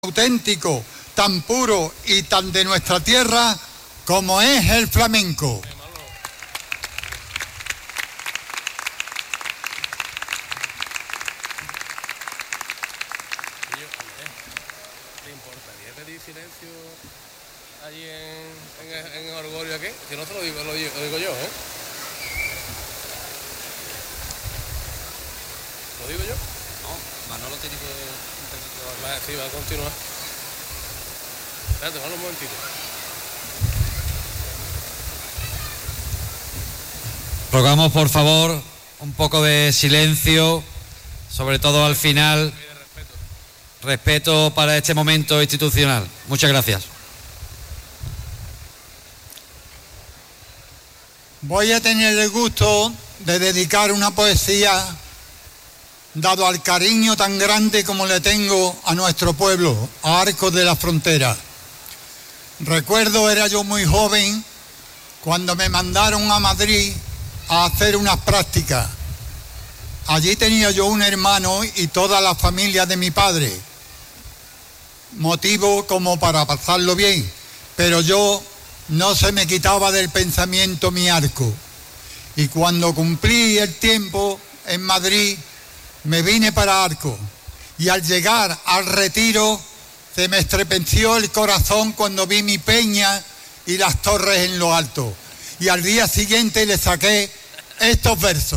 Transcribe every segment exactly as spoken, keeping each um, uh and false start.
auténtico, tan puro y tan de nuestra tierra como es el flamenco. ¿Te importaría pedir silencio allí en, en, en Orgullo aquí? Si no te lo digo, lo digo, lo digo yo, ¿eh? ¿Lo digo yo? No, Manolo tiene que intervenir. Va, sí, va a continuar. Espérate, vamos un momentito. Rogamos, por favor, un poco de silencio, sobre todo al final. Respeto. Respeto para este momento institucional. Muchas gracias. Voy a tener el gusto de dedicar una poesía, dado al cariño tan grande como le tengo a nuestro pueblo, a Arcos de la Frontera. Recuerdo, era yo muy joven, cuando me mandaron a Madrid a hacer unas prácticas. Allí tenía yo un hermano y toda la familia de mi padre, motivo como para pasarlo bien, pero yo no se me quitaba del pensamiento mi Arco. Y cuando cumplí el tiempo en Madrid, me vine para Arco, y al llegar al retiro se me estremeció el corazón cuando vi mi peña y las torres en lo alto. Y al día siguiente le saqué estos versos.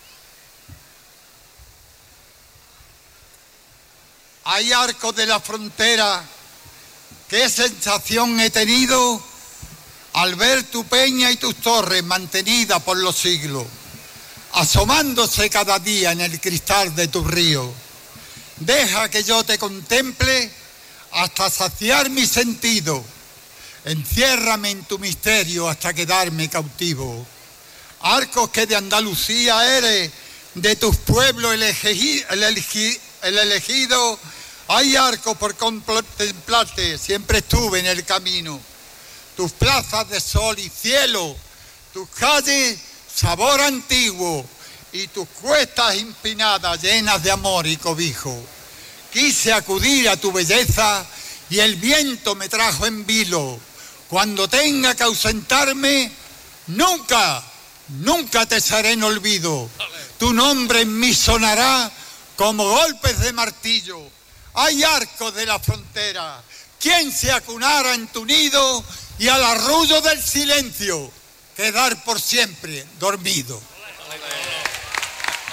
Hay Arcos de la Frontera, qué sensación he tenido al ver tu peña y tus torres mantenidas por los siglos, asomándose cada día en el cristal de tu río. Deja que yo te contemple hasta saciar mi sentido. Enciérrame en tu misterio hasta quedarme cautivo. Arcos, que de Andalucía eres, de tus pueblos el, elegi, el, elegi, el elegido. Hay Arcos por contemplarte, siempre estuve en el camino. Tus plazas de sol y cielo, tus calles sabor antiguo, y tus cuestas empinadas llenas de amor y cobijo. Quise acudir a tu belleza y el viento me trajo en vilo. Cuando tenga que ausentarme, nunca, nunca te seré en olvido. Tu nombre en mí sonará como golpes de martillo. Hay Arcos de la Frontera, quien se acunara en tu nido y al arrullo del silencio quedar por siempre dormido.